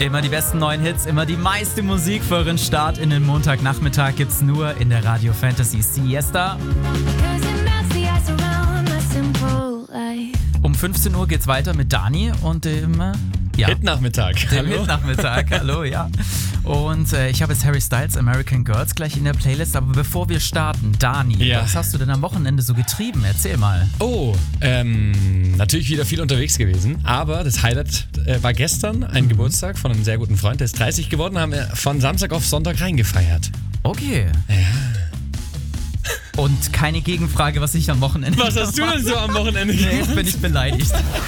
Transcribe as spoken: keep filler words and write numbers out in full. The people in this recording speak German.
Immer die besten neuen Hits, immer die meiste Musik für euren Start in den Montagnachmittag gibt's nur in der Radio Fantasy Siesta. Um fünfzehn Uhr geht's weiter mit Dani und dem äh, ja, Hitnachmittag. dem Hallo? Hitnachmittag. Hallo, ja. Und äh, ich habe jetzt Harry Styles American Girls gleich in der Playlist, aber bevor wir starten, Dani, Ja. was hast du denn am Wochenende so getrieben? Erzähl mal. Oh, ähm, natürlich wieder viel unterwegs gewesen, aber das Highlight äh, war gestern ein Geburtstag von einem sehr guten Freund, der ist dreißig geworden, haben wir von Samstag auf Sonntag reingefeiert. Okay. Ja. Und keine Gegenfrage, was ich am Wochenende Was hast du denn so am Wochenende Nee, gemacht? jetzt bin ich beleidigt.